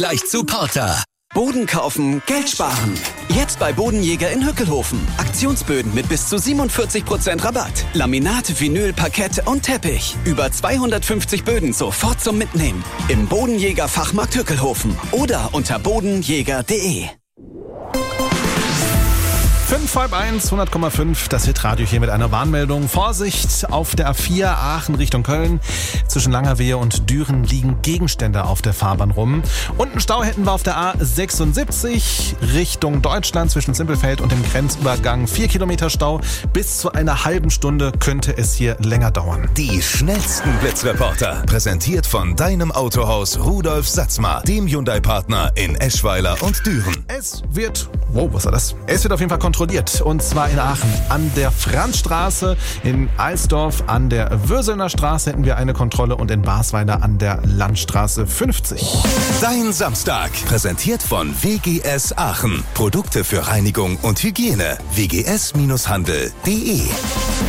Leicht zu Porter. Boden kaufen, Geld sparen. Jetzt bei Bodenjäger in Hückelhofen. Aktionsböden mit bis zu 47% Rabatt. Laminat, Vinyl, Parkett und Teppich. Über 250 Böden sofort zum Mitnehmen. Im Bodenjäger Fachmarkt Hückelhofen oder unter bodenjäger.de. 5:30, 100,5, das Hitradio hier mit einer Warnmeldung. Vorsicht auf der A4 Aachen Richtung Köln. Zwischen Langerwehe und Düren liegen Gegenstände auf der Fahrbahn rum. Und einen Stau hätten wir auf der A76 Richtung Deutschland zwischen Simpelfeld und dem Grenzübergang. 4 Kilometer Stau. Bis zu einer halben Stunde könnte es hier länger dauern. Die schnellsten Blitzreporter. Präsentiert von deinem Autohaus Rudolf Satzmar, dem Hyundai-Partner in Eschweiler und Düren. Es wird auf jeden Fall kontrolliert. Und zwar in Aachen an der Franzstraße, in Alsdorf an der Würselner Straße hätten wir eine Kontrolle und in Basweiler an der Landstraße 50. Dein Samstag. Präsentiert von WGS Aachen. Produkte für Reinigung und Hygiene. wgs-handel.de